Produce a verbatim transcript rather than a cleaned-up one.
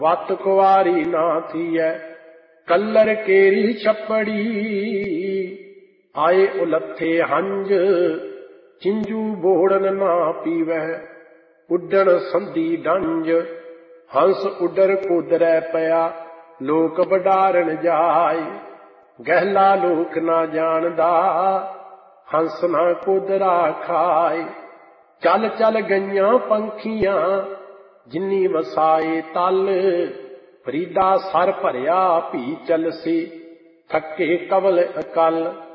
वत कुवारी ना थीए कल्लर केरी छपड़ी। आए उलथे हंज चिंजू बोड़न ना पीवै उड्डण संधी डंज। हंस उडर कुदरै पया लोक बडारन जाए। गहला लोक ना जानदा हंस ना कुदरा खाए। चल चल गईयां पंखियां जिन्नी वसाए तल। फरीदा सर भरिया भी चलसी थके कवल अकल।